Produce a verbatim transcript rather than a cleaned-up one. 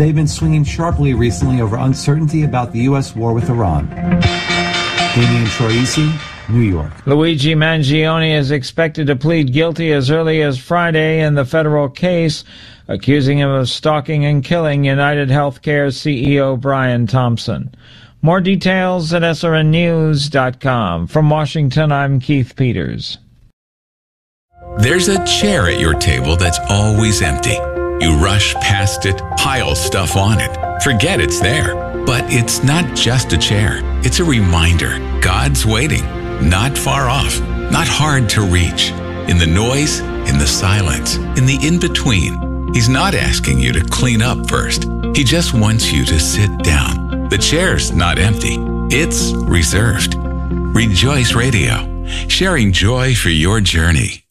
they've been swinging sharply recently over uncertainty about the U S war with Iran. Damian Troisi, New York. Luigi Mangione is expected to plead guilty as early as Friday in the federal case accusing him of stalking and killing United Healthcare C E O Brian Thompson. More details at S R N news dot com. From Washington, I'm Keith Peters. There's a chair at your table that's always empty. You rush past it, pile stuff on it, forget it's there. But it's not just a chair. It's a reminder. God's waiting. Not far off. Not hard to reach. In the noise, in the silence, in the in-between. He's not asking you to clean up first. He just wants you to sit down. The chair's not empty. It's reserved. Rejoice Radio. Sharing joy for your journey.